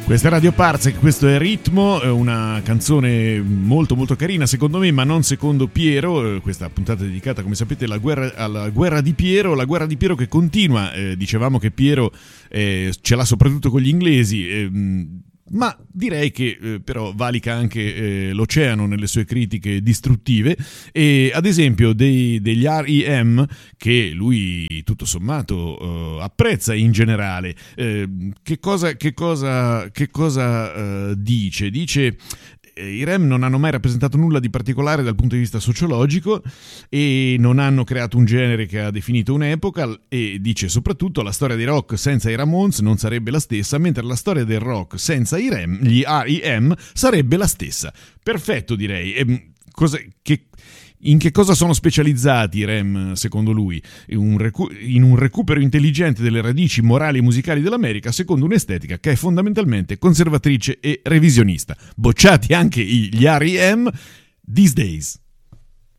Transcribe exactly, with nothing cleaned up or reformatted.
Questa è Radio Parsec, questo è Ritmo, una canzone molto molto carina secondo me, ma non secondo Piero. Questa puntata è dedicata, come sapete, alla guerra, alla guerra di Piero, la guerra di Piero che continua. Eh, dicevamo che Piero eh, ce l'ha soprattutto con gli inglesi, eh, ma direi che eh, però valica anche eh, l'oceano nelle sue critiche distruttive, e ad esempio dei, degli R E M che lui tutto sommato eh, apprezza in generale. Eh, che cosa, che cosa, che cosa eh, dice? Dice i R E M non hanno mai rappresentato nulla di particolare dal punto di vista sociologico e non hanno creato un genere che ha definito un'epoca, e dice soprattutto la storia dei rock senza i Ramones non sarebbe la stessa, mentre la storia del rock senza i R E M, gli R E M sarebbe la stessa. Perfetto, direi. E, cosa, che, in che cosa sono specializzati i R E M secondo lui? In un, recu- in un recupero intelligente delle radici morali e musicali dell'America secondo un'estetica che è fondamentalmente conservatrice e revisionista. Bocciati anche gli R E M these days.